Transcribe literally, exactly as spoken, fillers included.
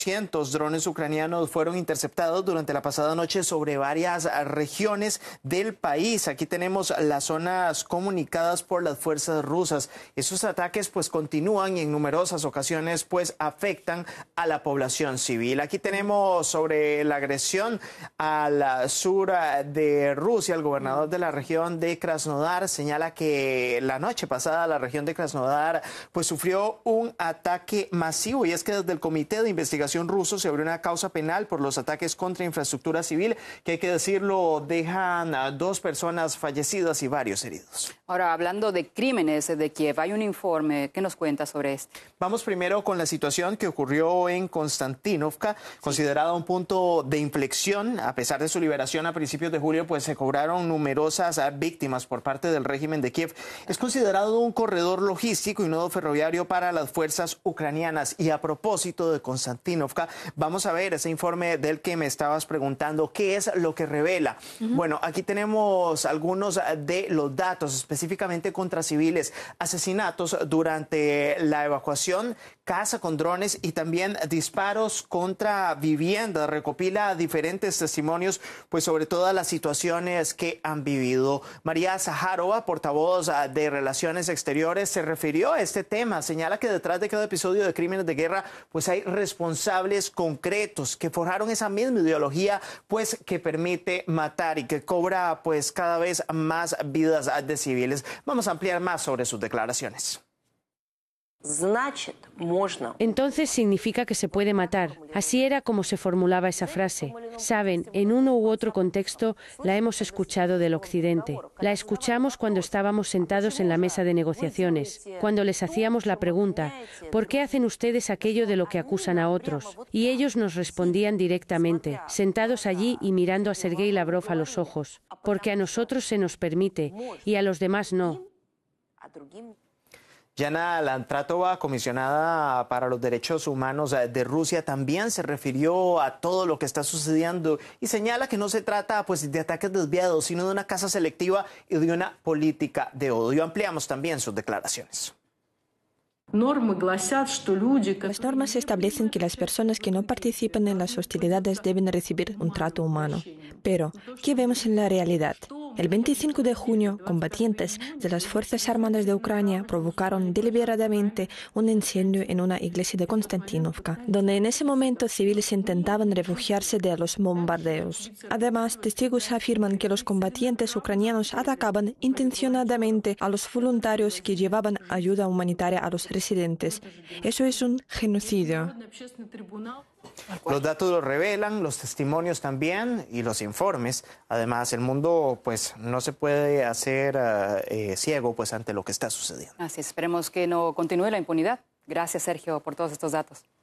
Cientos drones ucranianos fueron interceptados durante la pasada noche sobre varias regiones del país. Aquí tenemos las zonas comunicadas por las fuerzas rusas. Esos ataques pues continúan y en numerosas ocasiones pues afectan a la población civil. Aquí tenemos sobre la agresión al sur de Rusia. El gobernador de la región de Krasnodar señala que la noche pasada la región de Krasnodar pues sufrió un ataque masivo, y es que desde el Comité de Investigación ruso se abrió una causa penal por los ataques contra infraestructura civil, que hay que decirlo, dejan a dos personas fallecidas y varios heridos. Ahora, hablando de crímenes de Kiev, hay un informe. ¿Qué nos cuenta sobre esto? Vamos primero con la situación que ocurrió en Konstantinovka, considerada un punto de inflexión. A pesar de su liberación a principios de julio, pues se cobraron numerosas víctimas por parte del régimen de Kiev. Es considerado un corredor logístico y nodo ferroviario para las fuerzas ucranianas. Y a propósito de Konstantinovka, vamos a ver ese informe del que me estabas preguntando. ¿Qué es lo que revela? Uh-huh. Bueno, aquí tenemos algunos de los datos, específicamente contra civiles, asesinatos durante la evacuación, caza con drones y también disparos contra viviendas. Recopila diferentes testimonios, pues sobre todas las situaciones que han vivido. María Zaharova, portavoz de Relaciones Exteriores, se refirió a este tema. Señala que detrás de cada episodio de crímenes de guerra, pues hay responsables concretos que forjaron esa misma ideología, pues que permite matar y que cobra pues cada vez más vidas de civiles. Vamos a ampliar más sobre sus declaraciones. Entonces significa que se puede matar. Así era como se formulaba esa frase. Saben, en uno u otro contexto la hemos escuchado del Occidente. La escuchamos cuando estábamos sentados en la mesa de negociaciones, cuando les hacíamos la pregunta, ¿por qué hacen ustedes aquello de lo que acusan a otros? Y ellos nos respondían directamente, sentados allí y mirando a Sergei Lavrov a los ojos, porque a nosotros se nos permite y a los demás no. Yana Lantratova, comisionada para los derechos humanos de Rusia, también se refirió a todo lo que está sucediendo y señala que no se trata pues, de ataques desviados, sino de una caza selectiva y de una política de odio. Ampliamos también sus declaraciones. Las normas establecen que las personas que no participan en las hostilidades deben recibir un trato humano. Pero, ¿qué vemos en la realidad? El veinticinco de junio, combatientes de las Fuerzas Armadas de Ucrania provocaron deliberadamente un incendio en una iglesia de Konstantinovka, donde en ese momento civiles intentaban refugiarse de los bombardeos. Además, testigos afirman que los combatientes ucranianos atacaban intencionadamente a los voluntarios que llevaban ayuda humanitaria a los residentes. Eso es un genocidio. Los datos lo revelan, los testimonios también y los informes. Además, el mundo pues no se puede hacer uh, eh, ciego pues ante lo que está sucediendo. Así es, esperemos que no continúe la impunidad. Gracias, Sergio, por todos estos datos.